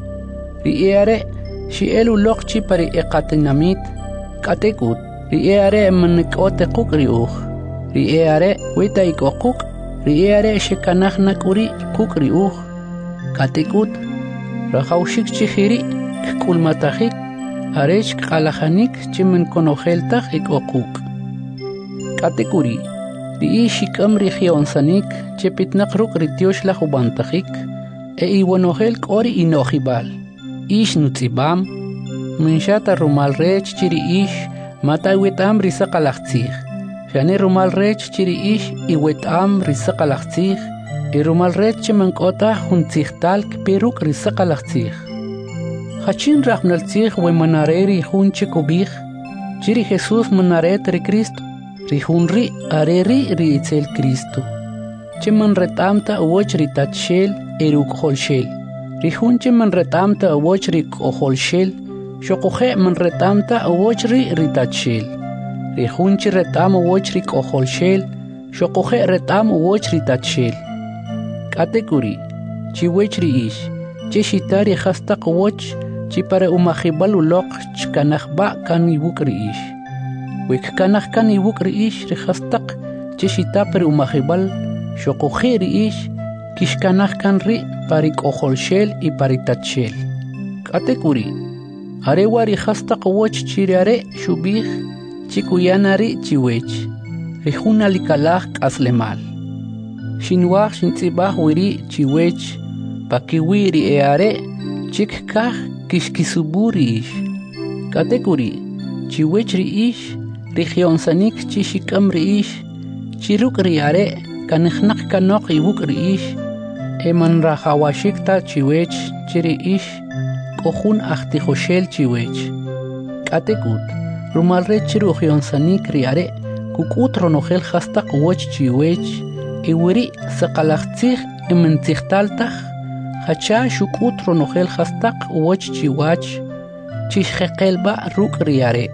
ri are shi elu loqchi pari eqatinamit kategut ri are manqote quk ri ri are wita iqoquk ri are shekanajna kuri quk ri kategut rajawshik chihiri kulmatajik arech qalajanik chimen konojeltaj iqoquk kategori ri ishikam ri gionsanik chepitnaq ruk ri tiosh la jubantajik e iwanojel qori inojibal ish nutzibam minshata rumal rech chiri ish mata wetam risaqalaqtzij shane rumal rech chiri ish iwetam risaqalaqtzij e rumal rech chimankota juntzijtal peruk risaqalaqtzij hachin raqnaltzij we manareri junche kubij chiri Jesús manaret ri Cristo ri junri areri ri itzel Cristo chiman retamta uwoch ri tachel eruk holshel ri junche man retamta uwoch ri holshel shoqoje man retamta uwoch ri tachel ri junche retam uwoch ri holshel shoqoje retam uwoch ri tachel kategori chiwech ri ish chishitari hasta uwoch chi para umajibal uloq chkanajba kan ibuk ri ish wek kanaj kan ibuk ri ish ri hastaq chishita para umajibal shoqoje ri ish kishkanaj kan ri parik oholshel y paritachel kategori arewari hastaq uwoch chiriare shubij chikuyanari chiwech ri junalikalaj k'aslemal shinwaj shintzibaj wiri chiwech pakiwiri eare chikkaj kishkisuburi ish kategori chiwech ri ish ri gionsanik chishikam ri ish chiruk ri are kanijnaq kanoq ibuk ri ish eman rajawashikta chiwech chiri ish k'ojun ajtijoshel chiwech kategut rumal re chiru gionsanik ri are kuk'ut ronojel hastaq woch chiwech iwiri saqalaqtzij imentzijtaltaj hacha shuk'ut ronojel hastaq woch chiwach chishjeqelba ruk ri are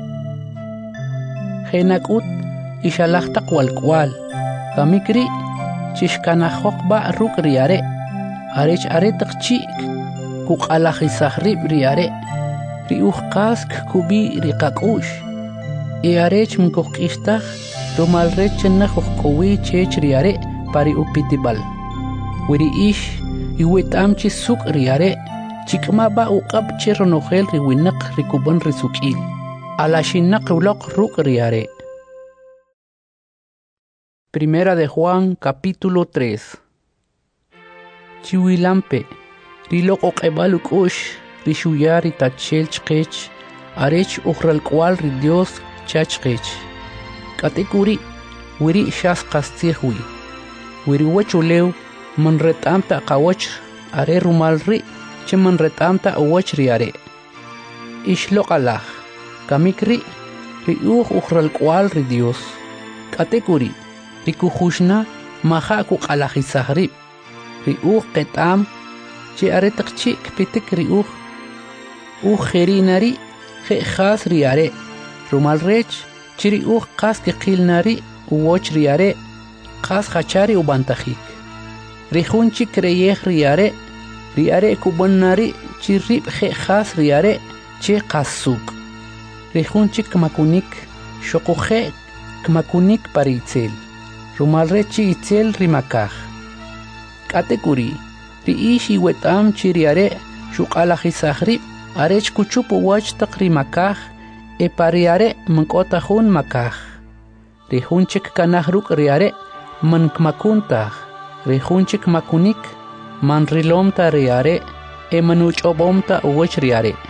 jenak'ut ixalajtaq walk'wal kamikri chishkanajoqba ruk ri are arech aretaq chik kuq'alajisaj rib ri are ri ujqask kubi ri qak'u'x y arech minkojk'ixtaj rumal rech chenaj ujk'owi chech ri are pari upitibal wiri ish iwet'am chi suk' ri are chik'maba uq'ab che ronojel ri winaq ri kuban ri suk'il alaxinaq uloq ruk' ri are. Primera de Juan, capítulo 3. Chiwilampe, rilok oqebal uk'ush, rishuyar itachel chqech, arech uqralkwal ri Dios chachqech. Katekuri, wiri shas qastihwi. Wiri wachulew, man retamta qawach, are rumal ri, che man retamta awach ri are. Ishlok alaj, kamikri, ri uqralkwal ri Dios. Katekuri, rikujushna maja kuq'alajisaj ri qetam chi aretaq chik pitik ri jerinari je'jas ri are rumal rech chi ri qas kiqilnari uwoch ri are qas jachari ubantajik ri jun chik kreyej ri are kubannari chi rib je'jas ri are chi qas suk ri jun chik makunik shoquje kmakunik paritzel rumal rechi itzel rimakaj katekuri ri ishi wetam chiriare shuq'alajisaj rib arech kuchup uwach taq rimakaj e pariare manq'otajun makaj ri jun chik kanaj ruk' ri are mankmakuntaj ri jun chik makunik manrilomta ri are e manuch'ob'omta uwach ri are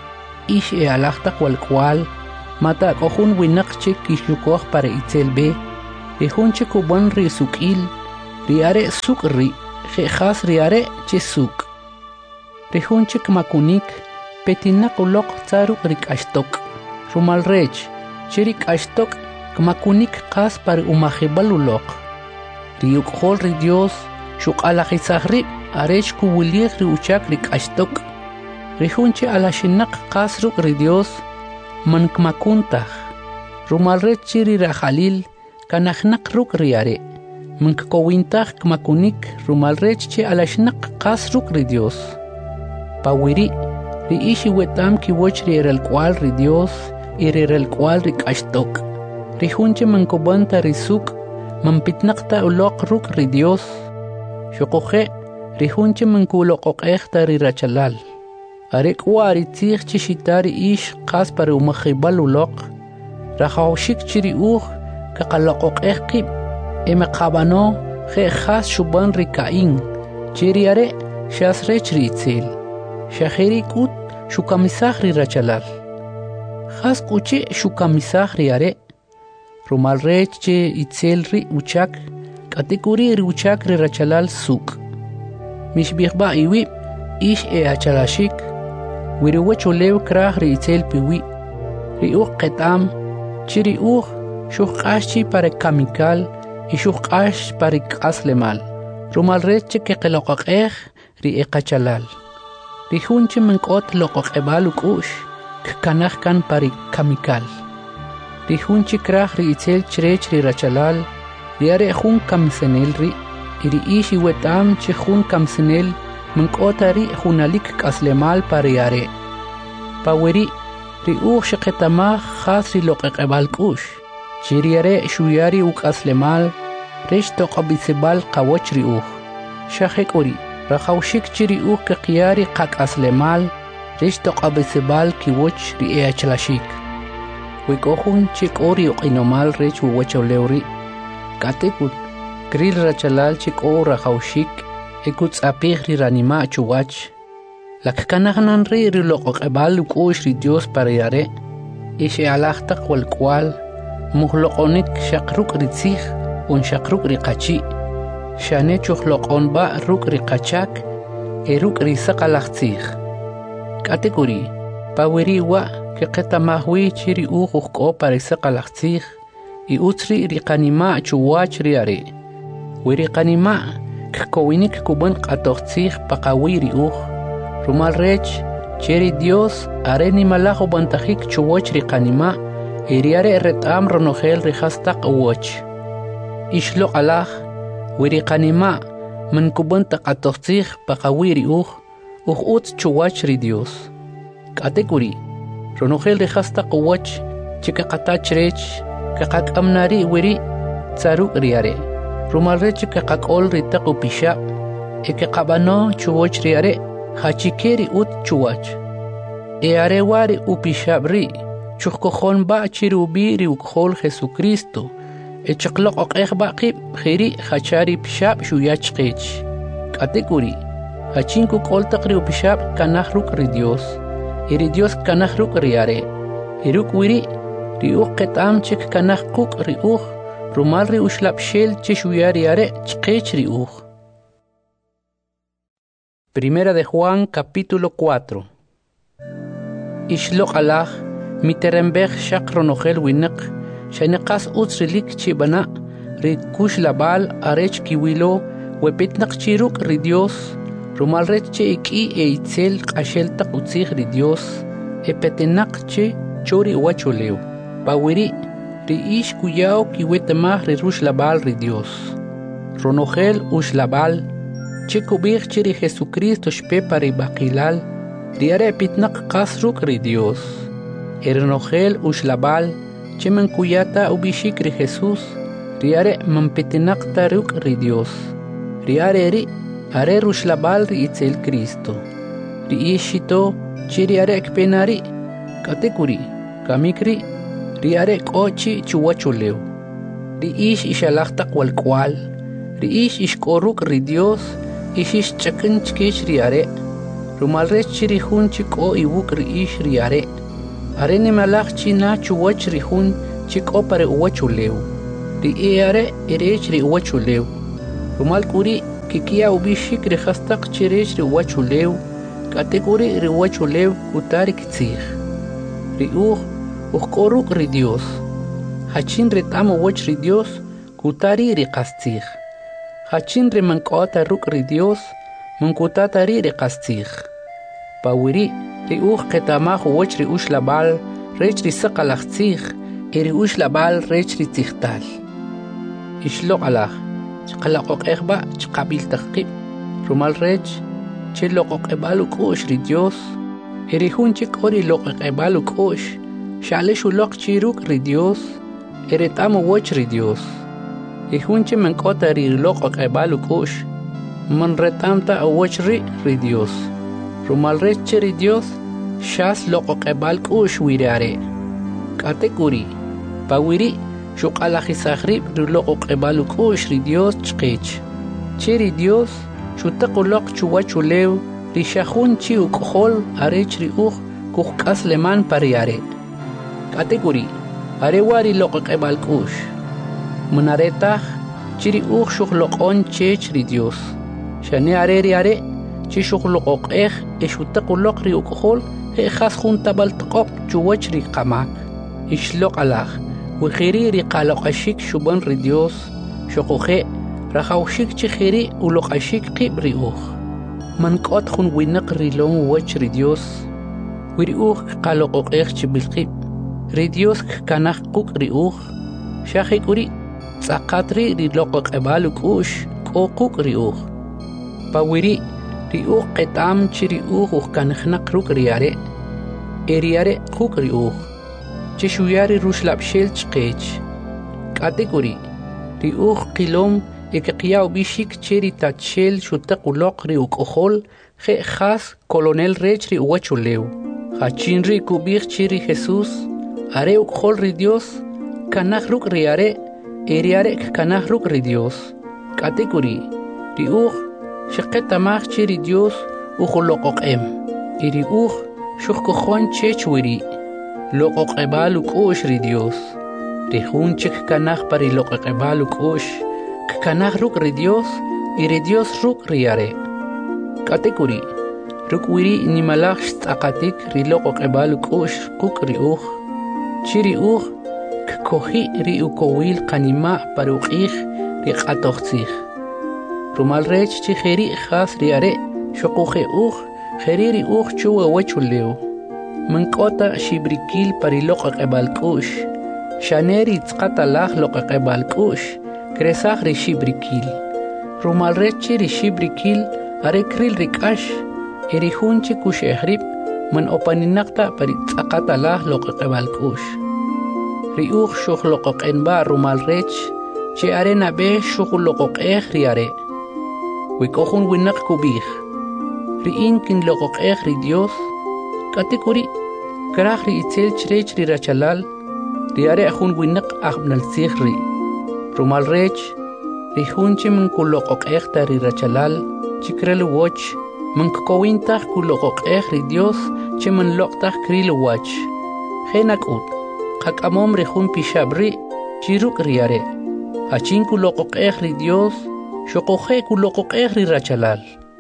ish alachta wal cual mata kohun winakche kishukoh para itzelbe rihunche kuban ri sukil riare sukri khas riare che suk rihunche makunik petinak ulok tsaruk rikashtok rumal rech chirik ashtok kmakunik qas par umahibal ulok riuk hol ri Dios shuk ala khisahri arech kuwilir ri uchak rikashtok rihunche ala shinak qas ruk ri Dios man kmakuntah rumal rech chiri rahalil kanahnak ruk riare man kowintah kmakunik rumal rech che ala shinak qas ruk ri Dios pawiri ri ishi wetam ki woch ri el cual ri Dios el cual ri kashtok ri hunche man kobanta ri suk man pitnaqta uloq ruk ri Dios shoqoje ri hunche man kuloq echta ri rachalal arek wari tzig chi shitari ish qas par umakhibal uloq rahawshik chiri ka qaloq eqib ema qabano khe khas shuban ri kain chiri are shasrech ri tzil shahiri kut shukamisah ri rachalal khas kuche shukamisah ri are rumal rech che itzel ri uchak katikuri ri uchak ri rachalal suk mish bikhba iwi ish achalashik wiri wacho lew krah ri itzel piwi ri qetam chiri shuqashi para kamikal y shuqash para aslemal rumal rech ke qeloqaq ri eqachalal rihunche menkot loqoq ebal ukush kanah kan pari kamikal rihunche krah ri itzel chrech ri rachalal riare jun kamsenel ri iri ishi wetam che jun kamsenel menkotari junalik kaslemal pariare paweri ri shiqetama khas ri loqoq ebal kush chiriare shuyari ukaslemal resh toqabisebal qawoch ri shahekori rahawshik chiri ke qiyari qak aslemal rish toqabisebal kiwoch ri achlashik wikohun chik ori oqinomal rech wachawlewri katekut kril rachalal chik o rahawshik ekut apih ri ranima chuwach lakkanahnan ri loqoqebal ukush ri Dios parayare ishe alahtaq wal cual muhloqonik shaqruk ri tzig un shaqruk ri qachi shane chukhloqon ba ruk ri qachak eruk ri saqalaxtzig kategori paweri wa ke qetamahwi chiri uqo para saqalaxtzig i utri ri qanima chuwach ri are wiri qanima kowinik kuban qatoxtzig paqawiri rumal rech cheri Dios are ni malajo bantajik chuwach ri qanima eriare retam ronogel ri hastaq woch ishlo alah wiri qanima man kuban taqatoxtzig paqawiri ut chuwach ri Dios kategori ronogel ri hastaq woch chika qatachrech kaqamnari wiri tsaru riare rumal rech kaqol ri taqu pisha qabano chuwach riare hachikeri ut chuwach are wari upishabri chukojon ba chirubiri ukhol Jesucristo echqloq oqba qib khiri hachari pishab shuyach qech kategori hachinku qol taqri upishab kanahruk ri Dios iri Dios kanahruk riare iruk wiri ri uqetam chik kanahquk ri rumal ri ushlab shel chishuyari are chqech ri Primera de Juan capítulo 4 Ishloq Allah miterembech shaqronogel winak shaniqas utsrilik chibana ri kush labal arech kiwilo wepitnaq chiruk ri Dios rumal rech che iki eitzel qashel taqutzig ri Dios epetenaq che chori wachuleu pawiri ri ish kuyao kiwetamah ri rush labal ri Dios ronogel ush labal chikubig chiri Jesucristo shpepari baqilal riare pitnaq qasruk ri Dios ernogel ushlabal chimen kuyata ubishik ri Jesus riare mampitinaq taruk ri Dios riare ri are rushlabal ri itzel Cristo ri ishito chiri are ekpenari katekuri kamikri riare qochi chuwachuleu ri ish ishalaqtaq wal cual ri ish ishkoruk ri Dios ishish chakin chkech riare rumal rech chiri hun chiko iwuk riish riare. Are ni malach china chuwach rihun chiko pare uwachuleu. Riare erech ri uwachuleu. Rumal kuri kikia ubishik rihastak chirech ri uwachuleu. Kategori ri uwachuleu kutari kitzich. Riuch ukoruk ri Dios. Hachin retamo wach ri Dios kutari ri kastich. Hachin ri mankota ruk ri Dios munkutatari ri kastich. Pawiri riuch ketamach wach ri ush labal rech ri sakalachtzich ri ush labal rech ri tichtal. Ishlo alach chkalaqok echba chkabil taqib rumal rech chilokok ebalu kosh ri Dios ri hunchik ori lokok ebalu kosh shale shulok chiruk ri Dios ri tamo wach ri Dios ri hunche menkota ri lokok ebalu kosh man retamta wach ri Dios rumal rech ri Dios shas lokok ebal kosh wirare kategori pawiri shuqalajisahrib lokok ebalu kosh ri Dios chqich chiri Dios shutaqulok chuwachulew rishahun chi ukhol arech ri kuhkas leman pariare kategori are wari lokok ebal kosh munaretah chiri shuqloqon chech ri Dios shane are chi shuqloqok shutaqulok ri ukhol khas junta baltqop chuwach ri qamak ishloq alaj وخيري رقالق أشيك شبان رديوس شقوخي رخوشيك تخيري ولق أشيك قيب ريوخ من قد خون وينق ريلون وچ رديوس وريوخ قالق أقيخ تبالقيب رديوس كناخ قوك ريوخ شاخي كوري ساقاتري ريلوق قبالك أوش قوق ريوخ باوري ريوخ قطام چي ريوخ وكنخنق روك رياري إرياري قوك ريوخ چشویاری روش لبشل چقیچ کاتگوری ریوخ قیلوم اکقیاو بیشیک چری تاتشل شوتا قلق ریوک اخول خی خاص کولونل ریچ ری اوچولیو خاچین ری کوبیخ چری خیسوس اره اخول ری دیوس کناخ روک ریاره ایریاره کناخ روک ری دیوس کاتگوری ریوخ شقت ماخ چری دیوس اخلق اقیم ایریوخ شخ کخوان چچوری لوق قبالو كوش ري ديوس ريخون چك كناخ بري لوق قبالو كوش كناخ روك ري ديوس ري ديوس روك رياري كاتيكوري روك ويري اني ملاخ شتاقاتيك ري لوق قبالو كوش قوك ريوخ چي ريوخ كوخي ريو كويل قنيما باروقيخ ري قاتوختيخ رومال ريچ چي خيري خاص رياري شقوخي اوخ خيري ريوخ چوه وچو ليو من قوتا شبريكيل بري لوق قبالكوش شانيري تقاتا لاخ لوق قبالكوش كريساخ ري شبريكيل رومال ريتشي ري شبريكيل اريكريل ريكاش اريخونشي كوش اخريب من اوبانيناقتا بري تقاتا لاخ لوق قبالكوش ريوخ شوخ لوق انبا رومال ريتش شي ارينا بيه شوخ لوق اخري اري ويكوخون وينق كوبيخ ريين كن لوق اخري ديوس كاتيكوري كراخري إتسيل چريچ ري رچلال رياري أخون وينق أخبن السيخري رومال ريچ ريخون چي من كولوقوق إختا ري رچلال چكرل ووچ من كوين تاخ كولوقوق إخ ري ديوس چي من لوق تاخ كريل ووچ خيناك أود قاك أموم ريخون بيشابري چيروك رياري هچين كولوقوق إخ ري ديوس شقوخي كولوقوق إخ ري رچلال.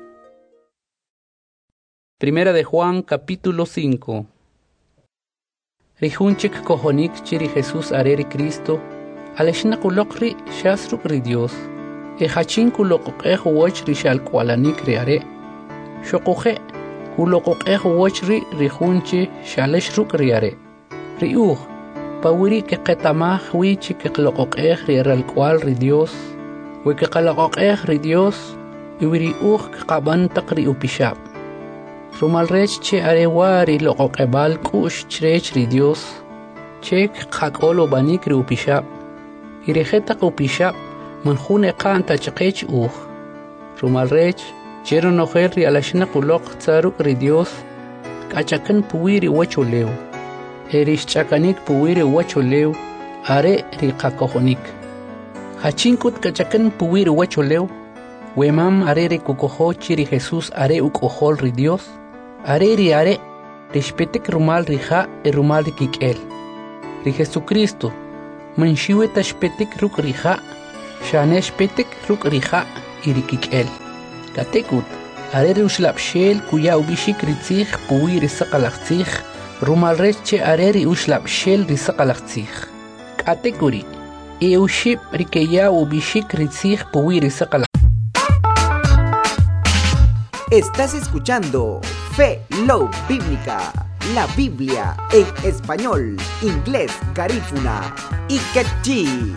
Primera de Juan, capítulo 5. Rihunchik kohonik chiri Jesús areri Cristo, aleshna kulokri shasruk ri Dios, hachin kulokok wach rishal kwalanik riare, shokoje kulokok wach rihunchi shaleshruk riare. Riuch, pawiri ke ketamah wichi ke klokok riaral kwal ri Dios, we ke kalokok ri Dios, iwiri kaban takri upishab. رومال ريچ چه اريواري لوقو قبال كوش چريچ ري ديوس چيك قاقولو بانيك ريو بيشاب يريخيتاقو بيشاب من خون قان تاچقيچ اوخ رومال ريچ چيرو نوخير ري علاشنقو لوق تاروك ري ديوس كاچاكن پويري وچو ليو ايريش چاكانيك پويري وچو ليو اري ري قاقوخونيك هاچين كوت كاچاكن پويري وچو ليو ويمام اري ري كوكوخو چيري Jesús اري اوكوخول ري ديوس are, respetek rumal rija e rumal rikikel. Ri Jesucristo, manshiwe tashpetek ruk rija, shaneshpetek ruk rija y rikikel. Katekut, are ushlapshel kuya ubishik ritzich puwi risaqalachich, rumal reche are ushlapshel risaqalachich. Katekuri, euship rikeya ubishik ritzich puwi risaqalachich. Estás escuchando Fe Love Bíblica, la Biblia en español, inglés, garífuna y quechí.